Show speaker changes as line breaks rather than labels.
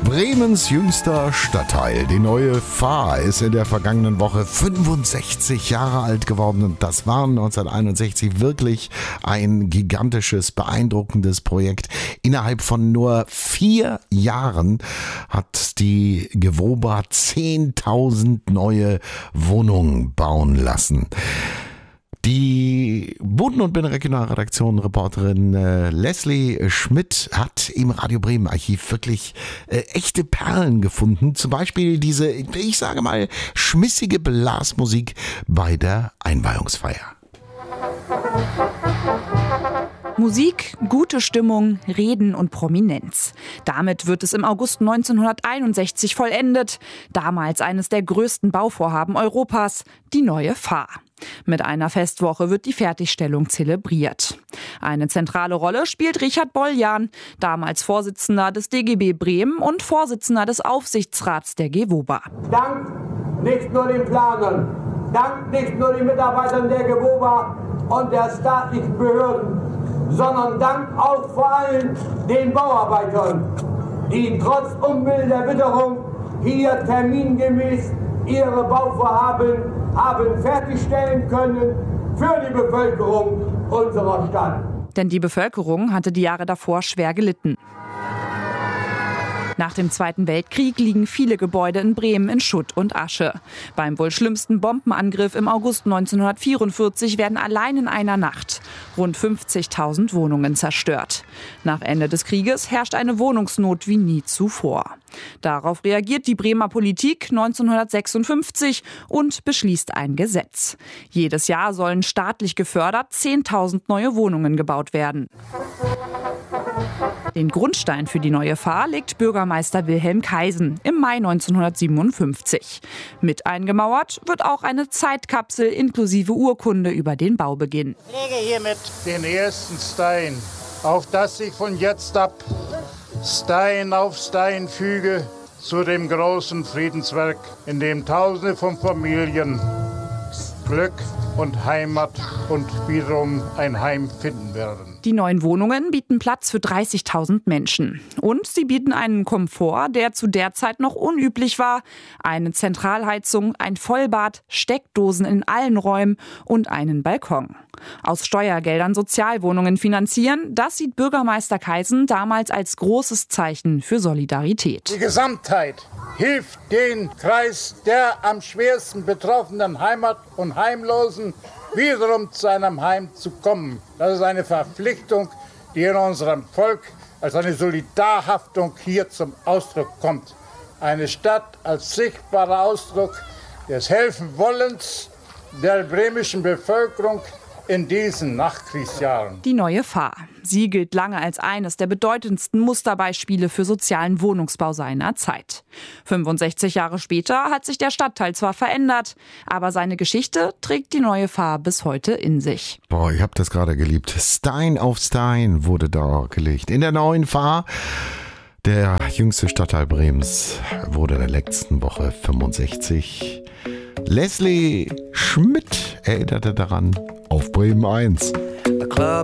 Bremens jüngster Stadtteil, die neue Fahr, ist in der vergangenen Woche 65 Jahre alt geworden. Und das war 1961 wirklich ein gigantisches, beeindruckendes Projekt. Innerhalb von nur 4 Jahren hat die Gewoba 10.000 neue Wohnungen bauen lassen. Die Boden- und Binnenregionalredaktion Reporterin Leslie Schmidt hat im Radio Bremen Archiv wirklich echte Perlen gefunden. Zum Beispiel diese, ich sage mal, schmissige Blasmusik bei der Einweihungsfeier.
Musik, gute Stimmung, Reden und Prominenz. Damit wird es im August 1961 vollendet. Damals eines der größten Bauvorhaben Europas, die neue Fahr. Mit einer Festwoche wird die Fertigstellung zelebriert. Eine zentrale Rolle spielt Richard Bolljan, damals Vorsitzender des DGB Bremen und Vorsitzender des Aufsichtsrats der Gewoba.
Dank nicht nur den Planern, Dank nicht nur den Mitarbeitern der Gewoba und der staatlichen Behörden, sondern Dank auch vor allem den Bauarbeitern, die trotz unmilder Witterung hier termingemäß ihre Bauvorhaben haben fertigstellen können für die Bevölkerung unserer Stadt.
Denn die Bevölkerung hatte die Jahre davor schwer gelitten. Nach dem Zweiten Weltkrieg liegen viele Gebäude in Bremen in Schutt und Asche. Beim wohl schlimmsten Bombenangriff im August 1944 werden allein in einer Nacht rund 50.000 Wohnungen zerstört. Nach Ende des Krieges herrscht eine Wohnungsnot wie nie zuvor. Darauf reagiert die Bremer Politik 1956 und beschließt ein Gesetz. Jedes Jahr sollen staatlich gefördert 10.000 neue Wohnungen gebaut werden. Den Grundstein für die neue Fahr legt Bürgermeister Wilhelm Kaisen im Mai 1957. Mit eingemauert wird auch eine Zeitkapsel inklusive Urkunde über den Baubeginn.
Ich lege hiermit den ersten Stein, auf das ich von jetzt ab Stein auf Stein füge zu dem großen Friedenswerk, in dem Tausende von Familien Glück und Heimat und wiederum ein Heim finden werden.
Die neuen Wohnungen bieten Platz für 30.000 Menschen. Und sie bieten einen Komfort, der zu der Zeit noch unüblich war. Eine Zentralheizung, ein Vollbad, Steckdosen in allen Räumen und einen Balkon. Aus Steuergeldern Sozialwohnungen finanzieren, das sieht Bürgermeister Kaisen damals als großes Zeichen für Solidarität.
Die Gesamtheit hilft den Kreis der am schwersten betroffenen Heimat- und Heimlosen wiederum zu einem Heim zu kommen. Das ist eine Verpflichtung, die in unserem Volk als eine Solidarhaftung hier zum Ausdruck kommt. Eine Stadt als sichtbarer Ausdruck des Helfenwollens der bremischen Bevölkerung in diesen Nachkriegsjahren.
Die neue Fahr. Sie gilt lange als eines der bedeutendsten Musterbeispiele für sozialen Wohnungsbau seiner Zeit. 65 Jahre später hat sich der Stadtteil zwar verändert, aber seine Geschichte trägt die neue Fahr bis heute in sich.
Boah, ich habe das gerade geliebt. Stein auf Stein wurde da gelegt. In der neuen Fahr. Der jüngste Stadtteil Bremens wurde in der letzten Woche 65. Leslie Schmidt erinnerte daran auf Bremen 1.
The club